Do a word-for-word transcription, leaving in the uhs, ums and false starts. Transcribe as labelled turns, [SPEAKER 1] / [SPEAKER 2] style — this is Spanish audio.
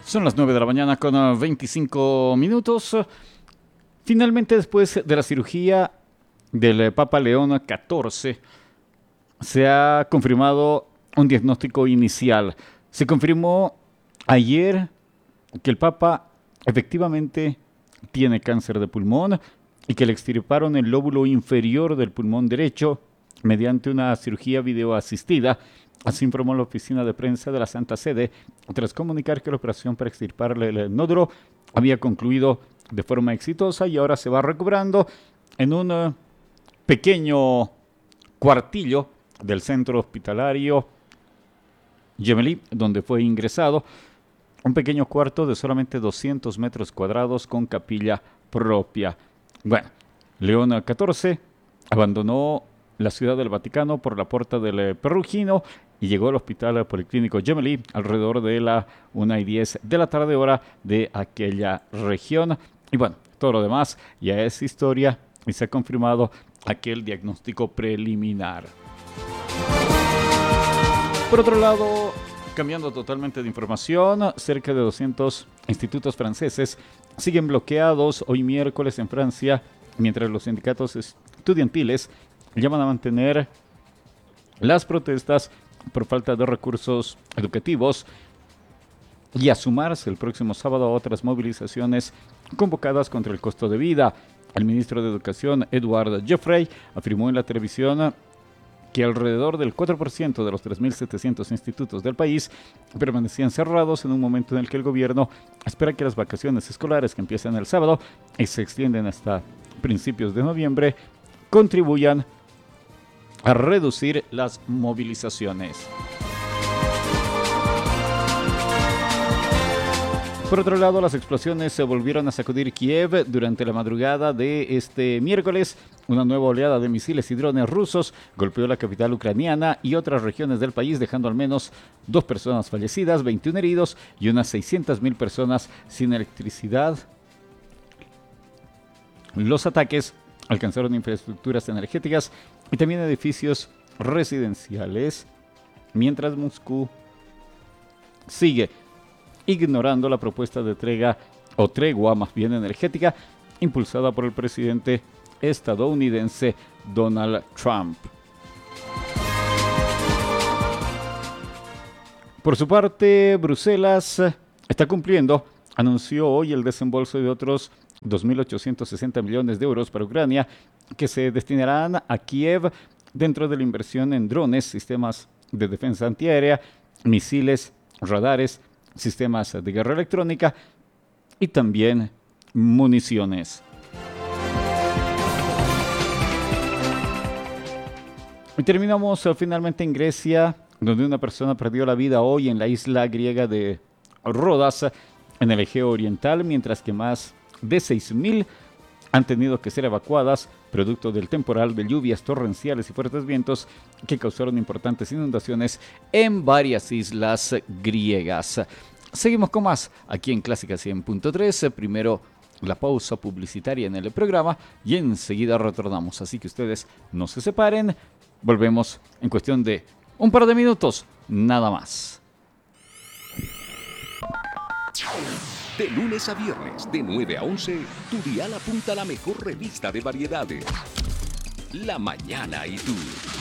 [SPEAKER 1] Son las nueve de la mañana con uh, veinticinco minutos. Finalmente, después de la cirugía del eh, Papa León catorce, se ha confirmado un diagnóstico inicial. Se confirmó ayer que el Papa efectivamente tiene cáncer de pulmón y que le extirparon el lóbulo inferior del pulmón derecho mediante una cirugía videoasistida. Así informó la oficina de prensa de la Santa Sede, tras comunicar que la operación para extirparle el nódulo había concluido de forma exitosa y ahora se va recobrando en un uh, pequeño cuartillo del centro hospitalario Gemelli, donde fue ingresado. Un pequeño cuarto de solamente doscientos metros cuadrados con capilla propia. Bueno, León catorce abandonó la Ciudad del Vaticano por la puerta del Perugino y llegó al Hospital Policlínico Gemelli alrededor de la una y diez de la tarde, hora de aquella región. Y bueno, todo lo demás ya es historia y se ha confirmado aquel diagnóstico preliminar. Por otro lado, cambiando totalmente de información, cerca de doscientos institutos franceses siguen bloqueados hoy miércoles en Francia, mientras los sindicatos estudiantiles llaman a mantener las protestas por falta de recursos educativos y a sumarse el próximo sábado a otras movilizaciones convocadas contra el costo de vida. El ministro de Educación, Edouard Geoffrey, afirmó en la televisión que alrededor del cuatro por ciento de los tres mil setecientos institutos del país permanecían cerrados en un momento en el que el gobierno espera que las vacaciones escolares, que empiezan el sábado y se extienden hasta principios de noviembre, contribuyan a reducir las movilizaciones. Por otro lado, las explosiones se volvieron a sacudir Kiev durante la madrugada de este miércoles. Una nueva oleada de misiles y drones rusos golpeó la capital ucraniana y otras regiones del país, dejando al menos dos personas fallecidas, veintiún heridos y unas seiscientas mil personas sin electricidad. Los ataques alcanzaron infraestructuras energéticas y también edificios residenciales, mientras Moscú sigue ignorando la propuesta de tregua o tregua más bien energética impulsada por el presidente estadounidense Donald Trump. Por su parte, Bruselas está cumpliendo, anunció hoy el desembolso de otros dos mil ochocientos sesenta millones de euros para Ucrania que se destinarán a Kiev dentro de la inversión en drones, sistemas de defensa antiaérea, misiles, radares, sistemas de guerra electrónica y también municiones. Y terminamos uh, finalmente en Grecia, donde una persona perdió la vida hoy en la isla griega de Rodas, en el Egeo Oriental, mientras que más de seis mil han tenido que ser evacuadas producto del temporal de lluvias torrenciales y fuertes vientos que causaron importantes inundaciones en varias islas griegas. Seguimos con más aquí en Clásica cien punto tres. Primero la pausa publicitaria en el programa y enseguida retornamos. Así que ustedes no se separen. Volvemos en cuestión de un par de minutos, nada más.
[SPEAKER 2] De lunes a viernes, de nueve a once, tu dial apunta a la mejor revista de variedades. La Mañana y tú.